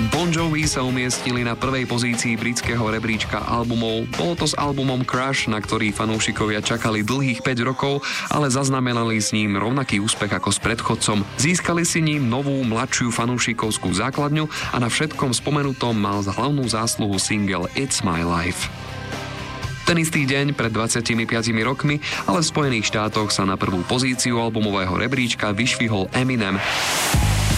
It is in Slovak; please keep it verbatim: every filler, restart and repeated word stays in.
Bon Jovi sa umiestnili na prvej pozícii britského rebríčka albumov. Bolo to s albumom Crush, na ktorý fanúšikovia čakali dlhých päť rokov, ale zaznamenali s ním rovnaký úspech ako s predchodcom. Získali si ním novú, mladšiu fanúšikovskú základňu a na všetkom spomenutom mal za hlavnú zásluhu single It's My Life. Ten istý deň pred dvadsiatimi piatimi rokmi, ale v Spojených štátoch sa na prvú pozíciu albumového rebríčka vyšvihol Eminem.